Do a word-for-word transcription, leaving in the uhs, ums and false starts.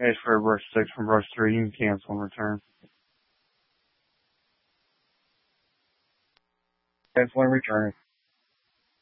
Ask for a brush six from brush three. You can cancel and return. Cancel and return.